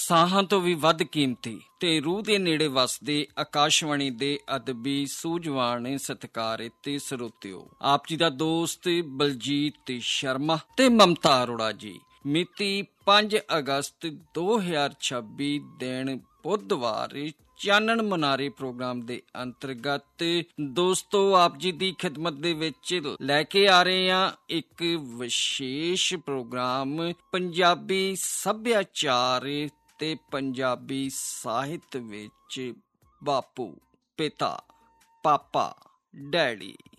ਸਾਹਾਂ ਤੋਂ ਵੀ ਵੱਧ ਕੀਮਤੀ ਤੇ ਰੂਹ ਦੇ ਨੇੜੇ ਵਸਦੇ ਆਕਾਸ਼ਵਾਣੀ ਦੇ ਅਦਬੀ ਸੂਝਵਾਨ ਸਤਿਕਾਰਿਤ ਸਰੋਤਿਓ, ਆਪ ਜੀ ਦਾ ਦੋਸਤ ਬਲਜੀਤ ਸ਼ਰਮਾ ਤੇ ਮਮਤਾ ਅਰੋੜਾ ਜੀ। ਮਿਤੀ 5 ਅਗਸਤ 2026 ਦਿਨ ਬੁੱਧਵਾਰ ਚਾਨਣ ਮਨਾਰੇ ਪ੍ਰੋਗਰਾਮ ਦੇ ਅੰਤਰਗਤ ਦੋਸਤੋ ਆਪ ਜੀ ਦੀ ਖਿਦਮਤ ਦੇ ਵਿੱਚ ਲੈ ਕੇ ਆ ਰਹੇ ਹਾਂ ਇੱਕ ਵਿਸ਼ੇਸ਼ ਪ੍ਰੋਗਰਾਮ ਪੰਜਾਬੀ ਸੱਭਿਆਚਾਰ ਤੇ ਪੰਜਾਬੀ ਸਾਹਿਤ ਵਿੱਚ ਬਾਪੂ, ਪਿਤਾ, ਪਾਪਾ, ਡੈਡੀ